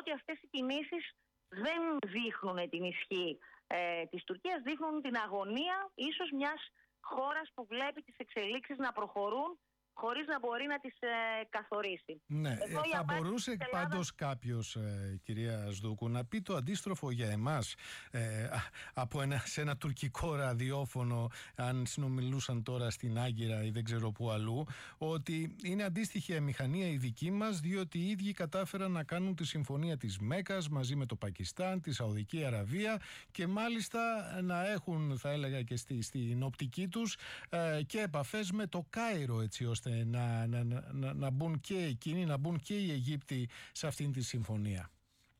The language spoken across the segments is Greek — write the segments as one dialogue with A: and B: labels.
A: ότι αυτές οι κινήσεις δεν δείχνουν την ισχύ της Τουρκίας, δείχνουν την αγωνία ίσως μιας χώρας που βλέπει τις εξελίξεις να προχωρούν χωρίς να μπορεί να τις καθορίσει.
B: Ναι, θα μπορούσε πάντως κάποιος, κυρία Σδούκου, να πει το αντίστροφο για εμάς σε ένα τουρκικό ραδιόφωνο, αν συνομιλούσαν τώρα στην Άγκυρα ή δεν ξέρω πού αλλού, ότι είναι αντίστοιχη αμηχανία η δική μας, διότι οι ίδιοι κατάφεραν να κάνουν τη συμφωνία της Μέκας μαζί με το Πακιστάν, τη Σαουδική Αραβία και μάλιστα να έχουν, θα έλεγα και στην οπτική τους, και επαφές με το Κάιρο, έτσι ώστε να μπουν και εκείνοι, να μπουν και οι Αιγύπτιοι σε αυτήν τη συμφωνία.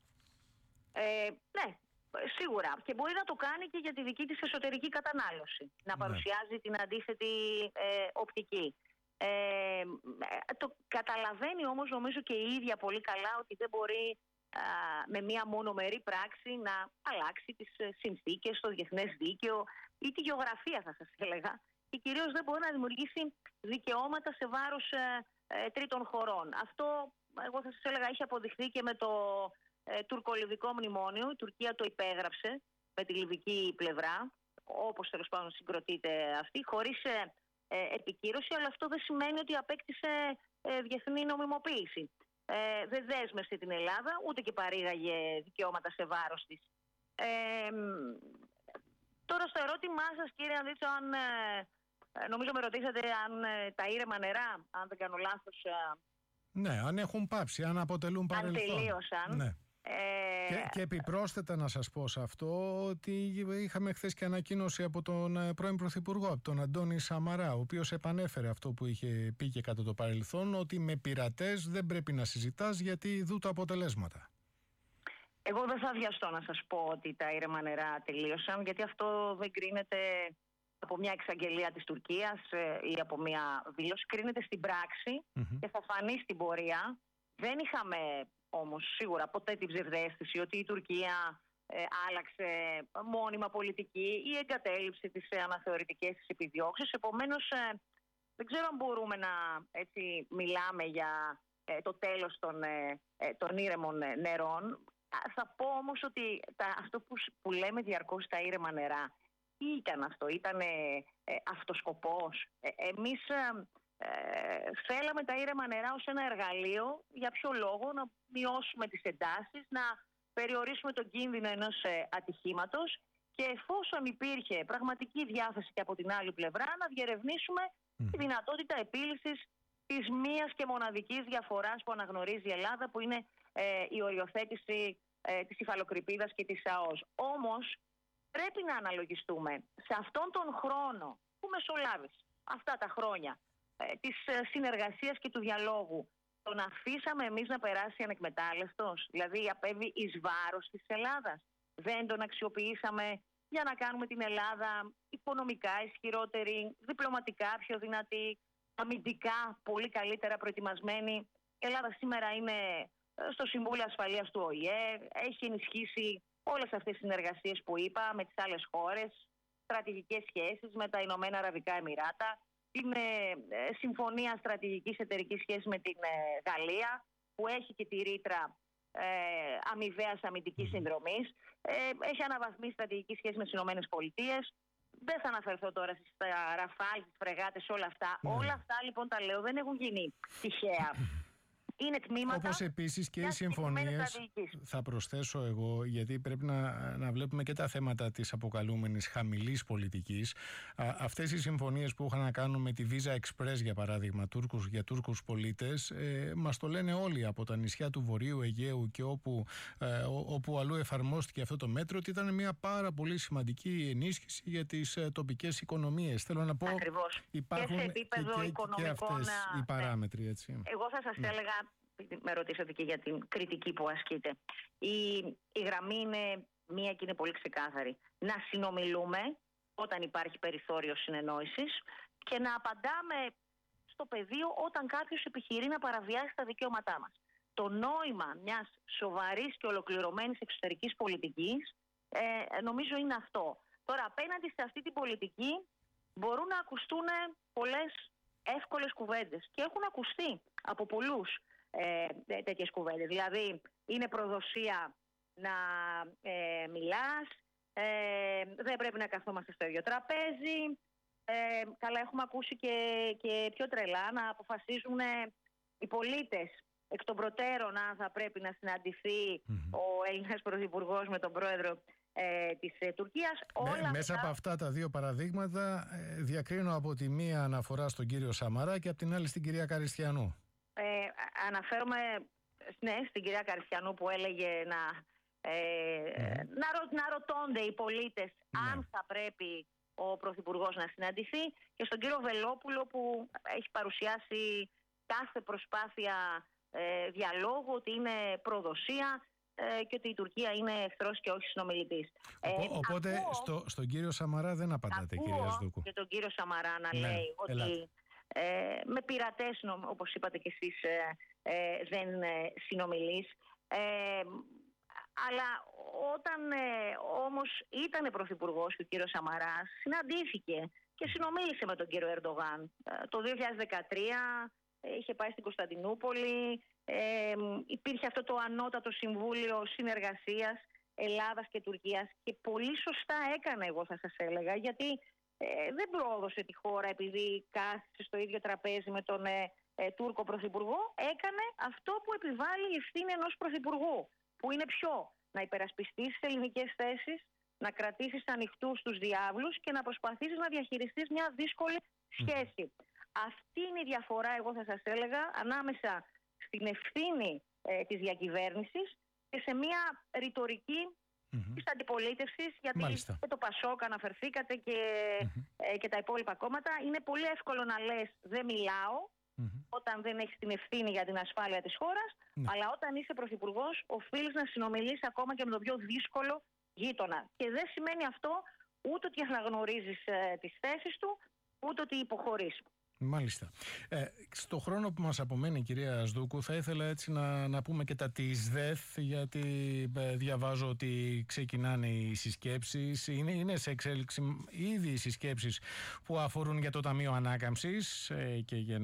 A: Ναι, σίγουρα. Και μπορεί να το κάνει και για τη δική της εσωτερική κατανάλωση. Να παρουσιάζει την αντίθετη οπτική. Το καταλαβαίνει όμως, νομίζω, και η ίδια πολύ καλά ότι δεν μπορεί με μία μονομερή πράξη να αλλάξει τις συνθήκες στο διεθνές δίκαιο ή τη γεωγραφία, θα σας έλεγα. Και κυρίως δεν μπορεί να δημιουργήσει δικαιώματα σε βάρος τρίτων χωρών. Αυτό, εγώ θα σας έλεγα, έχει αποδειχθεί και με το τουρκο-λιβικό μνημόνιο. Η Τουρκία το υπέγραψε με τη λιβική πλευρά, όπως τέλος πάντων συγκροτείται αυτή, χωρίς επικύρωση, αλλά αυτό δεν σημαίνει ότι απέκτησε διεθνή νομιμοποίηση. Δεν δέσμευσε την Ελλάδα, ούτε και παρήγαγε δικαιώματα σε βάρος της. Τώρα στο ερώτημά σας, κύριε Ανδρίτσο, νομίζω με ρωτήσατε αν τα ήρεμα νερά, αν δεν κάνω λάθος.
B: Ναι, αν έχουν πάψει, αν αποτελούν παρελθόν.
A: Αν τελείωσαν.
B: Ναι. Και επιπρόσθετα να σας πω σε αυτό ότι είχαμε χθες και ανακοίνωση από τον πρώην Πρωθυπουργό, από τον Αντώνη Σαμαρά, ο οποίος επανέφερε αυτό που είχε πει και κατά το παρελθόν, ότι με πειρατές δεν πρέπει να συζητάς γιατί δουν τα αποτελέσματα.
A: Εγώ δεν θα βιαστώ να σας πω ότι τα ήρεμα νερά τελείωσαν, γιατί αυτό δεν κρίνεται από μια εξαγγελία της Τουρκίας ή από μια δήλωση. Κρίνεται στην πράξη και θα φανεί στην πορεία. Δεν είχαμε όμως σίγουρα ποτέ την ψευδαίσθηση ότι η Τουρκία άλλαξε μόνιμα πολιτική ή εγκατέλειψε τις αναθεωρητικές της επιδιώξεις. Επομένως, δεν ξέρω αν μπορούμε να μιλάμε για το τέλος των ήρεμων νερών. Θα πω όμως ότι αυτό που λέμε διαρκώς τα ήρεμα νερά, τι ήταν αυτό, ήταν αυτοσκοπός? Εμείς θέλαμε τα ήρεμα νερά ως ένα εργαλείο. Για ποιο λόγο? Να μειώσουμε τις εντάσεις, να περιορίσουμε τον κίνδυνο ενός ατυχήματος και εφόσον υπήρχε πραγματική διάθεση και από την άλλη πλευρά, να διερευνήσουμε τη δυνατότητα επίλυσης της μίας και μοναδικής διαφοράς που αναγνωρίζει η Ελλάδα, που είναι η οριοθέτηση της υφαλοκρηπίδας και της ΑΟΣ. Όμως πρέπει να αναλογιστούμε σε αυτόν τον χρόνο που μεσολάβησε, αυτά τα χρόνια της συνεργασίας και του διαλόγου, τον αφήσαμε εμείς να περάσει ανεκμετάλλευτος? Δηλαδή απέβη εις βάρος της Ελλάδας? Δεν τον αξιοποιήσαμε για να κάνουμε την Ελλάδα οικονομικά ισχυρότερη, διπλωματικά πιο δυνατή, αμυντικά πολύ καλύτερα προετοιμασμένη? Η Ελλάδα σήμερα είναι στο Συμβούλιο Ασφαλείας του ΟΗΕ, έχει ενισχύσει όλες αυτές τις συνεργασίες που είπα με τις άλλες χώρες, στρατηγικές σχέσεις με τα Ηνωμένα Αραβικά Εμιράτα, την συμφωνία στρατηγικής εταιρικής σχέσης με την Γαλλία, που έχει και τη ρήτρα αμοιβαίας αμυντικής συνδρομής, έχει αναβαθμίσει στρατηγική σχέση με τις Ηνωμένες Πολιτείες. Δεν θα αναφερθώ τώρα στα Ραφάλ, στις φρεγάτες, όλα αυτά. Όλα αυτά λοιπόν τα λέω, δεν έχουν γίνει τυχαία. Είναι τμήματα.
B: Όπως επίσης και οι συμφωνίες, θα προσθέσω εγώ, γιατί πρέπει να βλέπουμε και τα θέματα της αποκαλούμενης χαμηλής πολιτικής. Αυτές οι συμφωνίες που είχαν να κάνουν με τη Visa Express, για παράδειγμα, για Τούρκους πολίτες, μας το λένε όλοι από τα νησιά του Βορείου Αιγαίου και όπου αλλού εφαρμόστηκε αυτό το μέτρο, ότι ήταν μια πάρα πολύ σημαντική ενίσχυση για τις τοπικές οικονομίες. Θέλω να πω,
A: ακριβώς.
B: υπάρχουν
A: και σε επίπεδο οικονομικών,
B: και αυτές οι παράμετροι, έτσι.
A: Εγώ θα σας έλεγα, με ρωτήσατε και για την κριτική που ασκείται. Η γραμμή είναι μία και είναι πολύ ξεκάθαρη. Να συνομιλούμε όταν υπάρχει περιθώριο συνεννόησης και να απαντάμε στο πεδίο όταν κάποιος επιχειρεί να παραβιάσει τα δικαιώματά μας. Το νόημα μιας σοβαρής και ολοκληρωμένης εξωτερικής πολιτικής νομίζω είναι αυτό. Τώρα, απέναντι σε αυτή την πολιτική μπορούν να ακουστούν πολλές εύκολες κουβέντες και έχουν ακουστεί από πολλούς. τέτοιες κουβέντες. Δηλαδή, είναι προδοσία να μιλάς, δεν πρέπει να καθόμαστε στο ίδιο τραπέζι. Καλά, έχουμε ακούσει και πιο τρελά να αποφασίζουν οι πολίτες εκ των προτέρων αν θα πρέπει να συναντηθεί ο Έλληνας Πρωθυπουργός με τον πρόεδρο της Τουρκίας.
B: Μέσα από αυτά τα δύο παραδείγματα διακρίνω από τη μία αναφορά στον κύριο Σαμαρά και από την άλλη στην κυρία Καριστιανού.
A: Αναφέρομαι στην κυρία Καριστιανού που έλεγε να ρωτώνται οι πολίτες αν θα πρέπει ο Πρωθυπουργός να συναντηθεί, και στον κύριο Βελόπουλο που έχει παρουσιάσει κάθε προσπάθεια διαλόγου ότι είναι προδοσία και ότι η Τουρκία είναι εχθρός και όχι συνομιλητής.
B: Οπότε στον κύριο Σαμαρά δεν απαντάτε, κυρία Σδούκου?
A: Και τον κύριο Σαμαρά να λέει ότι με πειρατές, όπως είπατε και εσείς, δεν συνομιλείς. Αλλά όταν όμως ήταν πρωθυπουργός και ο κύριος Σαμαράς συναντήθηκε και συνομίλησε με τον κύριο Ερντογάν. Το 2013 είχε πάει στην Κωνσταντινούπολη, υπήρχε αυτό το ανώτατο συμβούλιο συνεργασίας Ελλάδας και Τουρκίας και πολύ σωστά έκανε, εγώ θα σας έλεγα, γιατί δεν πρόδωσε τη χώρα επειδή κάθισε στο ίδιο τραπέζι με τον Τούρκο πρωθυπουργό. Έκανε αυτό που επιβάλλει η ευθύνη ενός πρωθυπουργού, που είναι να υπερασπιστείς τις ελληνικές θέσεις, να κρατήσεις ανοιχτούς τους διάβλους και να προσπαθήσεις να διαχειριστείς μια δύσκολη σχέση. Αυτή είναι η διαφορά, εγώ θα σας έλεγα, ανάμεσα στην ευθύνη της διακυβέρνησης και σε μια ρητορική της αντιπολίτευσης, γιατί και το Πασόκ αναφερθήκατε και τα υπόλοιπα κόμματα. Είναι πολύ εύκολο να λες δεν μιλάω όταν δεν έχεις την ευθύνη για την ασφάλεια της χώρας, αλλά όταν είσαι πρωθυπουργός οφείλεις να συνομιλείς ακόμα και με τον πιο δύσκολο γείτονα. Και δεν σημαίνει αυτό ούτε ότι αναγνωρίζεις τις θέσεις του, ούτε ότι υποχωρείς.
B: Μάλιστα. Στο χρόνο που μας απομένει, κυρία Σδούκου, θα ήθελα έτσι να πούμε και τα της ΔΕΘ, γιατί διαβάζω ότι ξεκινάνε οι συσκέψεις. Είναι σε εξέλιξη ήδη οι συσκέψεις που αφορούν για το Ταμείο Ανάκαμψης και για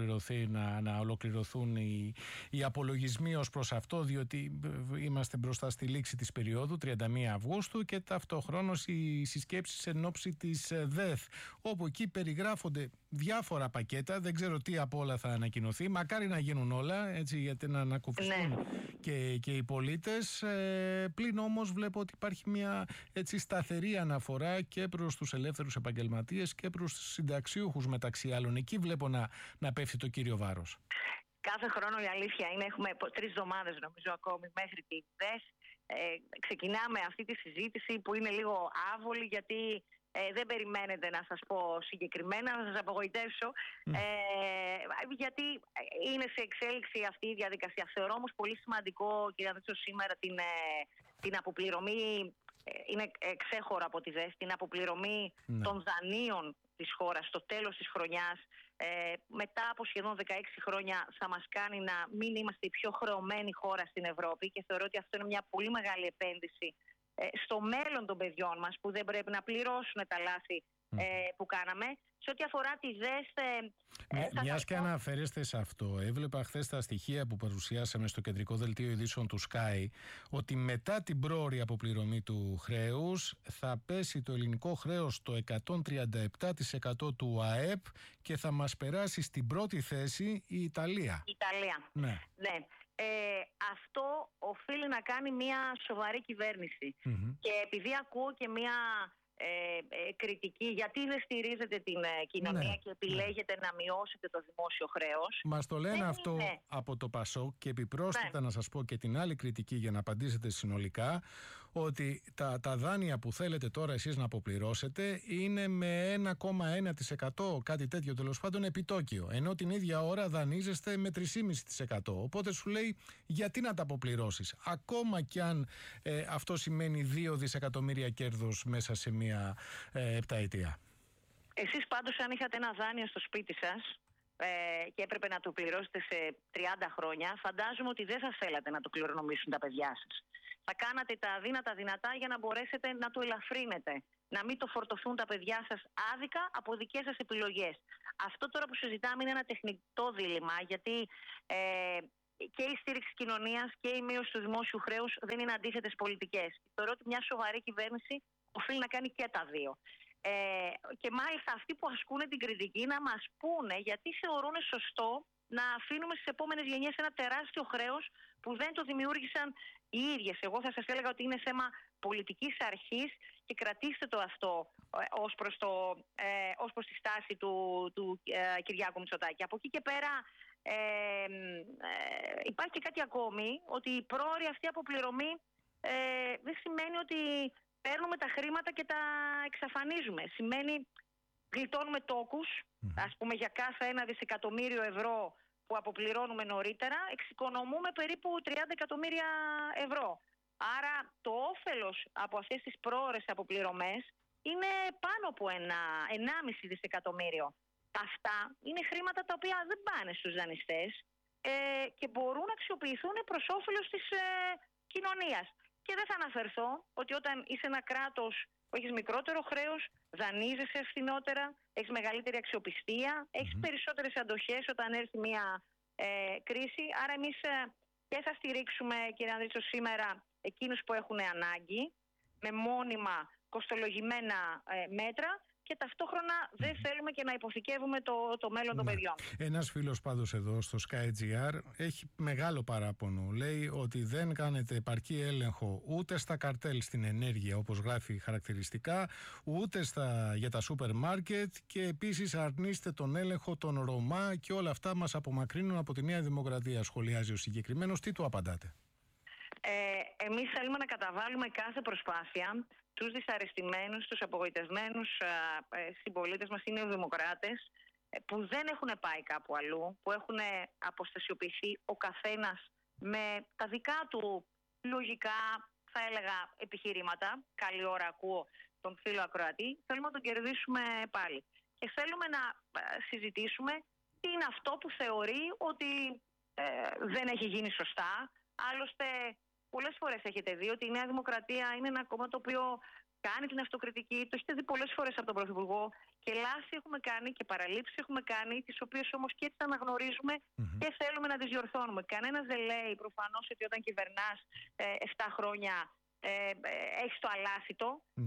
B: να ολοκληρωθούν οι απολογισμοί ως προς αυτό, διότι είμαστε μπροστά στη λήξη της περίοδου, 31 Αυγούστου, και ταυτόχρονος οι συσκέψεις εν ώψη της ΔΕΘ, όπου εκεί περιγράφονται διάφορα πακέτα. Δεν ξέρω τι από όλα θα ανακοινωθεί. Μακάρι να γίνουν όλα, έτσι, γιατί να ανακουφιστούν και οι πολίτες. Πλην όμως βλέπω ότι υπάρχει μια έτσι σταθερή αναφορά και προς τους ελεύθερους επαγγελματίες και προς τους συνταξιούχους, μεταξύ άλλων. Εκεί βλέπω να πέφτει το κύριο βάρος.
A: Κάθε χρόνο η αλήθεια είναι, έχουμε 3 εβδομάδες νομίζω ακόμη μέχρι τη ΔΕΘ. Ξεκινάμε αυτή τη συζήτηση που είναι λίγο άβολη, γιατί δεν περιμένετε να σας πω συγκεκριμένα, να σας απογοητεύσω, γιατί είναι σε εξέλιξη αυτή η διαδικασία. Θεωρώ όμως πολύ σημαντικό, κύριε Ανδρέτσο, σήμερα την αποπληρωμή, είναι ξέχωρα από τη ΔΕΘ, την αποπληρωμή των δανείων της χώρας στο τέλος της χρονιάς. Μετά από σχεδόν 16 χρόνια θα μας κάνει να μην είμαστε η πιο χρεωμένη χώρα στην Ευρώπη, και θεωρώ ότι αυτό είναι μια πολύ μεγάλη επένδυση στο μέλλον των παιδιών μας, που δεν πρέπει να πληρώσουν τα λάθη που κάναμε. Σε ό,τι αφορά τη ΔΕΘ...
B: Μιας και αναφέρεστε σε αυτό, έβλεπα χθες τα στοιχεία που παρουσιάσαμε στο κεντρικό δελτίο ειδήσεων του Sky, ότι μετά την πρόωρη αποπληρωμή του χρέους θα πέσει το ελληνικό χρέος στο 137% του ΑΕΠ και θα μας περάσει στην πρώτη θέση η Ιταλία. Ναι.
A: Αυτό οφείλει να κάνει μια σοβαρή κυβέρνηση. Και επειδή ακούω και μια κριτική, γιατί δεν στηρίζετε την κοινωνία και επιλέγετε να μειώσετε το δημόσιο χρέος.
B: Μας το λένε αυτό από το Πασόκ, και επιπρόσθετα να σας πω και την άλλη κριτική για να απαντήσετε συνολικά, ότι τα δάνεια που θέλετε τώρα εσείς να αποπληρώσετε είναι με 1,1%, κάτι τέτοιο τέλος πάντων, επιτόκιο, ενώ την ίδια ώρα δανείζεστε με 3,5%. Οπότε σου λέει γιατί να τα αποπληρώσεις, ακόμα κι αν αυτό σημαίνει 2 δισεκατομμύρια κέρδος μέσα σε μία επταετία.
A: Εσείς πάντως, αν είχατε ένα δάνειο στο σπίτι σας και έπρεπε να το πληρώσετε σε 30 χρόνια, φαντάζομαι ότι δεν θα θέλατε να το κληρονομήσουν τα παιδιά σας. Θα κάνατε τα αδύνατα δυνατά για να μπορέσετε να το ελαφρύνετε, να μην το φορτωθούν τα παιδιά σας άδικα από δικές σας επιλογές. Αυτό τώρα που συζητάμε είναι ένα τεχνητό δίλημμα, γιατί και η στήριξη κοινωνίας και η μείωση του δημόσιου χρέους δεν είναι αντίθετες πολιτικές. Θεωρώ ότι μια σοβαρή κυβέρνηση οφείλει να κάνει και τα δύο. Και μάλιστα αυτοί που ασκούν την κριτική να μας πούνε γιατί θεωρούν σωστό να αφήνουμε στις επόμενες γενιές ένα τεράστιο χρέος που δεν το δημιούργησαν οι ίδιες. Εγώ θα σας έλεγα ότι είναι θέμα πολιτικής αρχής και κρατήστε το αυτό ως προς τη στάση του Κυριάκου Μητσοτάκη. Από εκεί και πέρα υπάρχει και κάτι ακόμη, ότι η πρόωρη αυτή αποπληρωμή δεν σημαίνει ότι παίρνουμε τα χρήματα και τα εξαφανίζουμε. Σημαίνει γλιτώνουμε τόκους, ας πούμε για κάθε 1 δισεκατομμύριο ευρώ που αποπληρώνουμε νωρίτερα, εξοικονομούμε περίπου 30 εκατομμύρια ευρώ. Άρα το όφελος από αυτές τις πρόωρες αποπληρωμές είναι πάνω από 1,5 δισεκατομμύριο. Αυτά είναι χρήματα τα οποία δεν πάνε στους δανειστές και μπορούν να αξιοποιηθούν προς όφελος της κοινωνίας. Και δεν θα αναφερθώ ότι όταν είσαι ένα κράτος που έχεις μικρότερο χρέος, δανείζεσαι ευθυνότερα, έχεις μεγαλύτερη αξιοπιστία, έχεις περισσότερες αντοχές όταν έρθει μια κρίση. Άρα εμείς και θα στηρίξουμε, κύριε Ανδρίτσο, σήμερα εκείνους που έχουν ανάγκη, με μόνιμα κοστολογημένα μέτρα, και ταυτόχρονα δεν θέλουμε και να υποθηκεύουμε το μέλλον των παιδιών.
B: Ένας φίλος πάντως εδώ στο Sky.gr έχει μεγάλο παράπονο. Λέει ότι δεν κάνετε επαρκή έλεγχο ούτε στα καρτέλ στην ενέργεια, όπως γράφει χαρακτηριστικά, ούτε για τα σούπερ μάρκετ, και επίσης αρνείστε τον έλεγχο των Ρωμά και όλα αυτά μας απομακρύνουν από τη Νέα Δημοκρατία, σχολιάζει ο συγκεκριμένος. Τι του απαντάτε?
A: Εμείς θέλουμε να καταβάλουμε κάθε προσπάθεια τους δυσαρεστημένους, τους απογοητευμένους συμπολίτες μας, οι νεοδημοκράτες, που δεν έχουν πάει κάπου αλλού, που έχουν αποστασιοποιηθεί ο καθένας με τα δικά του λογικά, θα έλεγα, επιχειρήματα. Καλή ώρα ακούω τον φίλο ακροατή. Θέλουμε να τον κερδίσουμε πάλι. Και θέλουμε να συζητήσουμε τι είναι αυτό που θεωρεί ότι δεν έχει γίνει σωστά. Άλλωστε, πολλές φορές έχετε δει ότι η Νέα Δημοκρατία είναι ένα κόμμα το οποίο κάνει την αυτοκριτική. Το έχετε δει πολλές φορές από τον Πρωθυπουργό. Και λάθη έχουμε κάνει και παραλήψεις έχουμε κάνει, τις οποίες όμως και έτσι αναγνωρίζουμε και θέλουμε να τις διορθώνουμε. Κανένας δεν λέει προφανώς ότι όταν κυβερνάς 7 χρόνια έχεις το αλάθητο.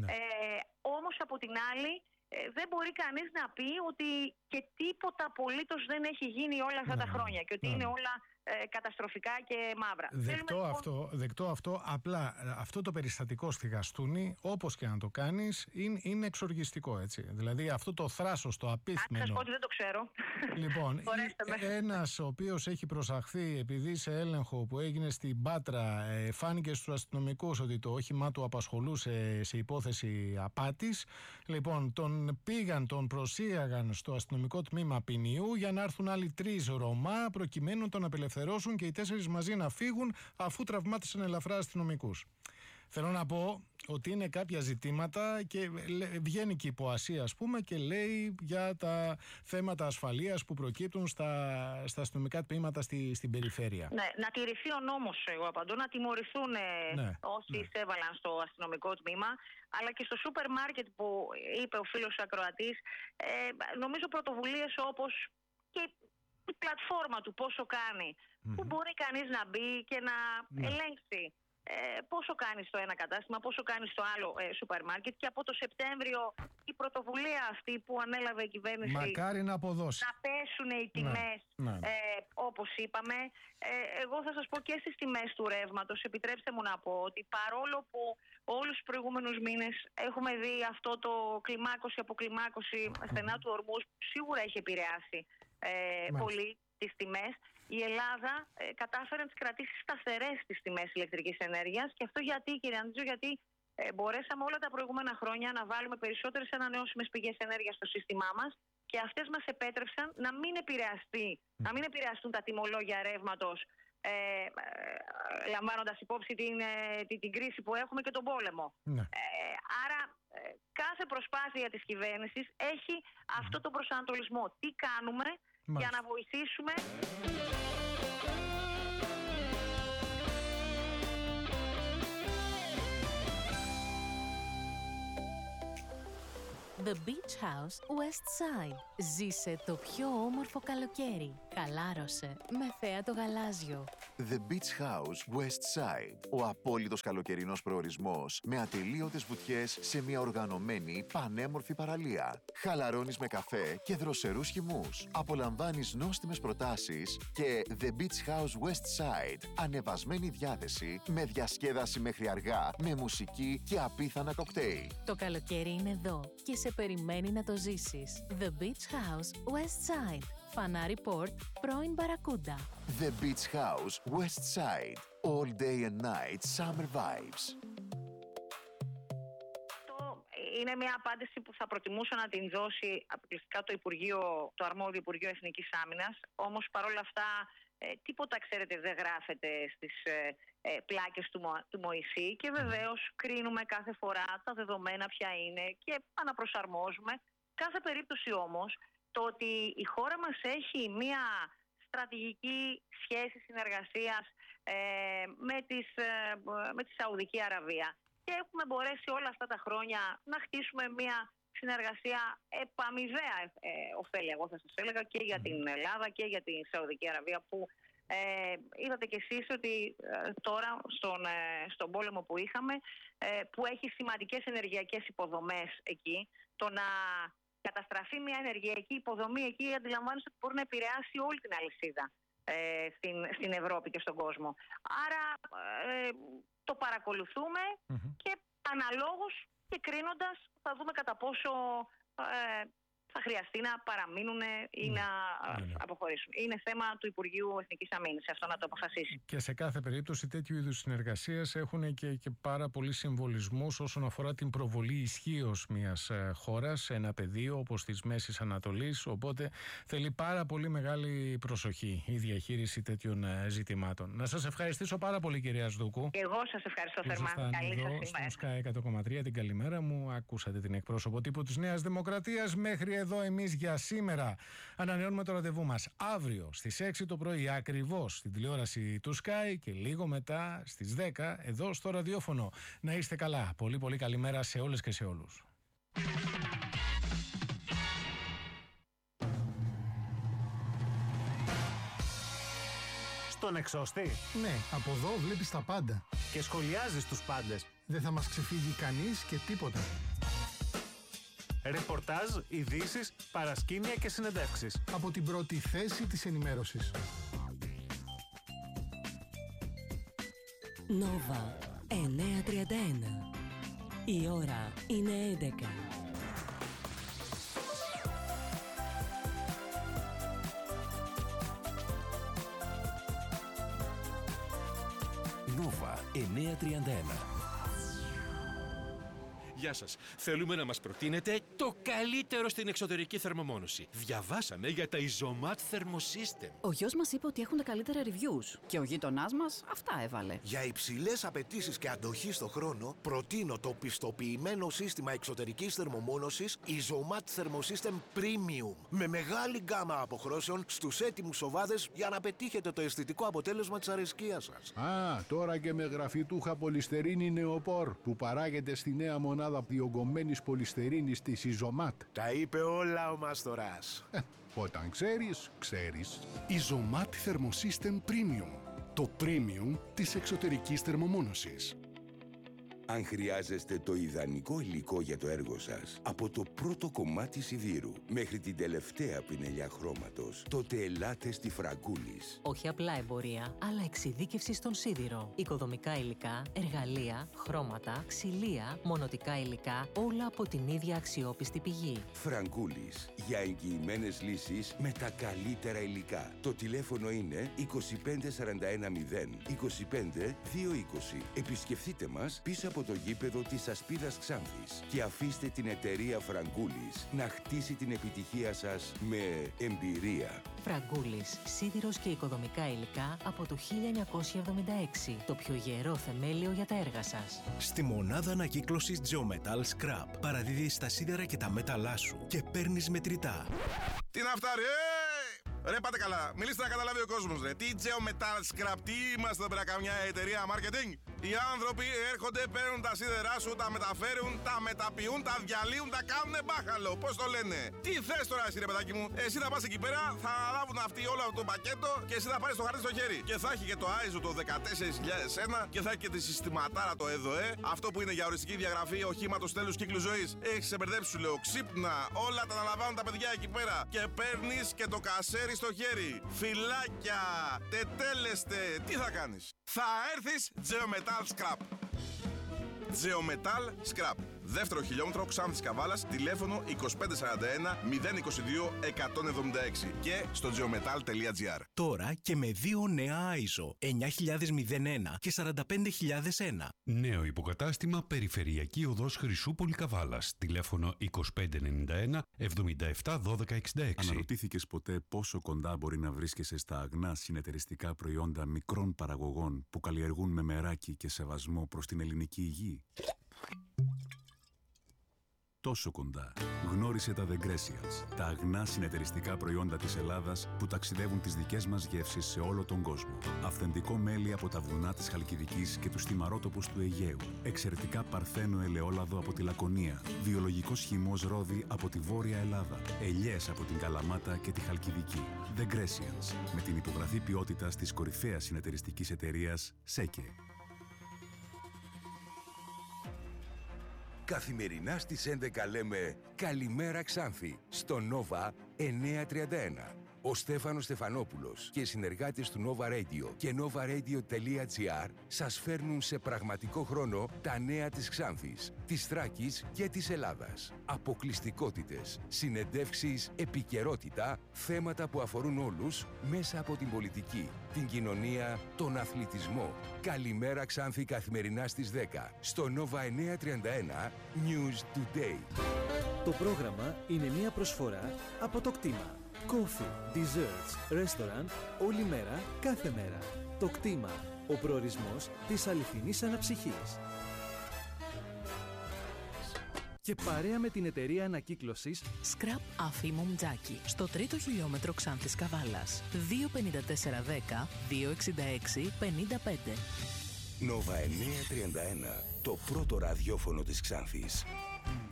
A: Όμως από την άλλη δεν μπορεί κανείς να πει ότι και τίποτα απολύτως δεν έχει γίνει όλα αυτά τα χρόνια και ότι είναι όλα καταστροφικά και μαύρα.
B: Δεκτό αυτό. Απλά αυτό το περιστατικό στη Γαστούνη, όπως και να το κάνεις, είναι εξοργιστικό, έτσι. Δηλαδή αυτό το θράσος, το απίθμενο.
A: Αν σας πω ότι δεν το ξέρω.
B: Λοιπόν, ένας ο οποίος έχει προσαχθεί επειδή σε έλεγχο που έγινε στην Πάτρα φάνηκε στους αστυνομικούς ότι το όχημά του απασχολούσε σε υπόθεση απάτης. Λοιπόν, τον προσήγαγαν στο αστυνομικό τμήμα ποινιού για να έρθουν άλλοι 3 Ρωμά προκειμένου να τον απελευθερώσουν και οι 4 μαζί να φύγουν αφού τραυμάτισαν ελαφρά αστυνομικούς. Θέλω να πω ότι είναι κάποια ζητήματα και βγαίνει και η ΠΟΑΣΥ, ας πούμε, και λέει για τα θέματα ασφαλείας που προκύπτουν στα αστυνομικά τμήματα στην περιφέρεια.
A: Ναι, να τηρηθεί ο νόμος, εγώ απαντώ, να τιμωρηθούν όσοι εισέβαλαν στο αστυνομικό τμήμα, αλλά και στο σούπερ μάρκετ που είπε ο φίλος ακροατής, νομίζω πρωτοβουλίες όπως και η πλατφόρμα του πόσο κάνει, που μπορεί κανείς να μπει και να ελέγξει πόσο κάνει στο ένα κατάστημα, πόσο κάνει στο άλλο σούπερ μάρκετ. Και από το Σεπτέμβριο η πρωτοβουλία αυτή που ανέλαβε η κυβέρνηση,
B: μακάρι να αποδώσει, να
A: πέσουν οι τιμές, όπως είπαμε. Εγώ θα σας πω και στις τιμές του ρεύματος, επιτρέψτε μου να πω ότι παρόλο που όλους τους προηγούμενους μήνες έχουμε δει αυτό το κλιμάκωση αποκλιμάκωση στενά του ορμούς, που σίγουρα έχει επηρεάσει πολύ τις τιμές, η Ελλάδα κατάφερε να τις κρατήσει σταθερές τις τιμές ηλεκτρικής ενέργειας. Και αυτό γιατί, κύριε Αντζού, γιατί μπορέσαμε όλα τα προηγούμενα χρόνια να βάλουμε περισσότερες ανανεώσιμες πηγές ενέργειας στο σύστημά μας και αυτές μας επέτρεψαν να μην επηρεαστούν τα τιμολόγια ρεύματος, λαμβάνοντας υπόψη την κρίση που έχουμε και τον πόλεμο. Άρα κάθε προσπάθεια της κυβέρνησης έχει αυτό το προσανατολισμό. Τι κάνουμε για να βοηθήσουμε.
C: The Beach House West Side. Ζήσε το πιο όμορφο καλοκαίρι. Χαλάρωσε με Θέα το Γαλάζιο.
D: The Beach House West Side. Ο απόλυτος καλοκαιρινός προορισμός με ατελείωτες βουτιές σε μια οργανωμένη πανέμορφη παραλία. Χαλαρώνεις με καφέ και δροσερούς χυμούς. Απολαμβάνεις νόστιμες προτάσεις και The Beach House West Side. Ανεβασμένη διάθεση με διασκέδαση μέχρι αργά, με μουσική και απίθανα κοκτέιλ.
C: Το καλοκαίρι είναι εδώ και σε περιμένει να το ζήσεις. The Beach House West Side. Φανάρι Port, πρώην Μπαρακούντα.
D: The Beach House West Side. All day and night summer vibes.
A: Είναι μια απάντηση που θα προτιμούσα να την δώσει αποκλειστικά το αρμόδιο Υπουργείο Εθνικής Άμυνας. Όμως παρόλα αυτά τίποτα, ξέρετε, δεν γράφεται στις πλάκες του Μωυσή και βεβαίως κρίνουμε κάθε φορά τα δεδομένα ποια είναι και αναπροσαρμόζουμε. Κάθε περίπτωση όμως, το ότι η χώρα μας έχει μια στρατηγική σχέση συνεργασίας με τη Σαουδική Αραβία και έχουμε μπορέσει όλα αυτά τα χρόνια να χτίσουμε μια συνεργασία επαμοιβαία ωφέλη, εγώ θα σας έλεγα, και για την Ελλάδα και για την Σαουδική Αραβία, που είδατε κι εσείς ότι τώρα στον πόλεμο που είχαμε, που έχει σημαντικές ενεργειακές υποδομές εκεί, το να καταστραφεί μια ενεργειακή υποδομή εκεί, αντιλαμβάνεστε ότι μπορεί να επηρεάσει όλη την αλυσίδα στην Ευρώπη και στον κόσμο. Άρα το παρακολουθούμε και αναλόγως και κρίνοντας θα δούμε κατά πόσο θα χρειαστεί να παραμείνουν ή να αποχωρήσουν. Είναι θέμα του Υπουργείου Εθνικής Αμήνης αυτό να το αποφασίσει.
B: Και σε κάθε περίπτωση τέτοιου είδους συνεργασίες έχουν και πάρα πολλοί συμβολισμούς όσον αφορά την προβολή ισχύως μιας χώρας σε ένα πεδίο όπως της Μέσης Ανατολής. Οπότε θέλει πάρα πολύ μεγάλη προσοχή η διαχείριση τέτοιων ζητημάτων. Να σας ευχαριστήσω πάρα πολύ, κυρία Σδούκου.
A: Εγώ σας ευχαριστώ θερμά. Καλή σας
B: ημέρα. Στο Sky 100,3 την καλημέρα μου. Ακούσατε την εκπρόσωπο τύπου της Νέας Δημοκρατίας. Μέχρι εδώ εμείς για σήμερα. Ανανεώνουμε το ραντεβού μας αύριο στις 6 το πρωί ακριβώς στην τηλεόραση του Sky και λίγο μετά στις 10 εδώ στο ραδιόφωνο. Να είστε καλά. Πολύ πολύ καλημέρα σε όλες και σε όλους.
E: Στον εξώστη.
F: Ναι, από εδώ βλέπεις τα πάντα.
E: Και σχολιάζεις τους πάντες.
F: Δεν θα μας ξεφύγει κανείς και τίποτα.
E: Ρεπορτάζ, ειδήσεις, παρασκήνια και συνεντεύξεις.
F: Από την πρώτη θέση της ενημέρωσης.
C: Νόβα 9:31. Η ώρα είναι 11.
G: Νόβα 9:31.
H: Γεια σας. Θέλουμε να μας προτείνετε το καλύτερο στην εξωτερική θερμομόνωση. Διαβάσαμε για τα Isomat Thermosystem.
I: Ο γιος μας είπε ότι έχουν τα καλύτερα reviews και ο γείτονάς μας αυτά έβαλε.
J: Για υψηλές απαιτήσεις και αντοχή στο χρόνο, προτείνω το πιστοποιημένο σύστημα εξωτερικής θερμομόνωσης Isomat Thermosystem Premium. Με μεγάλη γκάμα αποχρώσεων στους έτοιμους σοβάδες για να πετύχετε το αισθητικό αποτέλεσμα της αρεσκίας σας.
K: Τώρα και με γραφιτούχα πολυστερίνη νεοπόρ που παράγεται στη νέα μονάδα διογκωμένης πολυστερίνης της Isomat.
J: Τα είπε όλα ο Μάστορας.
K: Όταν ξέρεις, ξέρεις.
L: Isomat Thermosystem Premium. Το premium της εξωτερικής θερμομόνωσης.
G: Αν χρειάζεστε το ιδανικό υλικό για το έργο σας, από το πρώτο κομμάτι σιδήρου μέχρι την τελευταία πινελιά χρώματος, τότε ελάτε στη Φραγκούλης.
C: Όχι απλά εμπορία, αλλά εξειδίκευση στον σίδηρο. Οικοδομικά υλικά, εργαλεία, χρώματα, ξυλία, μονοτικά υλικά, όλα από την ίδια αξιόπιστη πηγή.
G: Φραγκούλης, για εγγυημένες λύσεις με τα καλύτερα υλικά. Το τηλέφωνο είναι 25 41 0 25 220. Επισκεφτείτε μας πίσω από το γήπεδο της Ασπίδας Ξάνθης και αφήστε την εταιρεία Φραγκούλης να χτίσει την επιτυχία σας με εμπειρία.
C: Φραγκούλης, σίδηρος και οικοδομικά υλικά από το 1976. Το πιο γερό θεμέλιο για τα έργα σας.
L: Στη μονάδα ανακύκλωσης Geometal Scrap παραδίδεις τα σίδερα και τα μέταλλά σου και παίρνεις μετρητά.
M: Τι να φτάρει, Ρε πάτε καλά, μιλήστε να καταλάβει ο κόσμος, ρε. Τι Geometal Scrap, τι είμαστε εδώ πέρα, καμιά εταιρεία marketing? Οι άνθρωποι έρχονται, παίρνουν τα σίδερά σου, τα μεταφέρουν, τα μεταποιούν, τα διαλύουν, τα κάνουνε μπάχαλο. Πώς το λένε? Τι θες τώρα εσύ, ρε παιδάκι μου? Εσύ θα πας εκεί πέρα, θα αναλάβουν αυτοί όλο αυτό το πακέτο και εσύ θα πάρεις το χαρτί στο χέρι. Και θα έχει και το ISO το 14001 και θα έχει και τη συστηματάρα το ΕΔΟΕ. Αυτό που είναι για οριστική διαγραφή οχήματος τέλους κύκλου ζωής. Έχεις ξεμπερδέψει, σου λέω. Ξύπνα, όλα τα αναλαμβάνουν τα παιδιά εκεί πέρα. Και παίρνεις και το κασέρι στο χέρι. Φυλάκια, τετέλεστε. Τι θα κάνεις? Θα έρθεις Geometal Scrap. Geometal Scrap. Δεύτερο χιλιόμετρο Ξάνθης Καβάλας, τηλέφωνο 2541 022 176 και στο geometal.gr.
L: Τώρα και με 2 νέα ISO 9001 και 45001.
N: Νέο υποκατάστημα Περιφερειακή Οδός Χρυσούπολη Καβάλας, τηλέφωνο 2591 77 12 66.
O: Αναρωτήθηκες ποτέ πόσο κοντά μπορεί να βρίσκεσαι στα αγνά συνεταιριστικά προϊόντα μικρών παραγωγών που καλλιεργούν με μεράκι και σεβασμό προς την ελληνική υγεία? Τόσο κοντά. Γνώρισε τα The Grecians, τα αγνά συνεταιριστικά προϊόντα της Ελλάδας που ταξιδεύουν τις δικές μας γεύσεις σε όλο τον κόσμο. Αυθεντικό μέλι από τα βουνά της Χαλκιδικής και τους θυμαρότοπους του Αιγαίου. Εξαιρετικά παρθένο ελαιόλαδο από τη Λακωνία. Βιολογικός χυμός ρόδι από τη Βόρεια Ελλάδα. Ελιές από την Καλαμάτα και τη Χαλκιδική. The Grecians, με την υπογραφή ποιότητας της κορυφαίας συνεταιριστικής εταιρείας ΣΕΚΕ.
G: Καθημερινά στις 11 λέμε «Καλημέρα Ξάνθη» στο Nova 931. Ο Στέφανος Στεφανόπουλος και οι συνεργάτες του Nova Radio και novaradio.gr σας φέρνουν σε πραγματικό χρόνο τα νέα της Ξάνθης, της Θράκης και της Ελλάδας. Αποκλειστικότητες, συνεντεύξεις, επικαιρότητα, θέματα που αφορούν όλους μέσα από την πολιτική, την κοινωνία, τον αθλητισμό. Καλημέρα Ξάνθη καθημερινά στις 10 στο Nova 931 News Today.
P: Το πρόγραμμα είναι μια προσφορά από το κτήμα. Coffee, desserts, restaurant, όλη μέρα, κάθε μέρα. Το κτήμα, ο προορισμός της αληθινής αναψυχής. Και παρέα με την εταιρεία ανακύκλωσης
Q: Scrap Αφήμου Μτζάκη, στο 3ο χιλιόμετρο Ξάνθης Καβάλας, 25410 266 55.
G: Nova 931, το πρώτο ραδιόφωνο της Ξάνθης.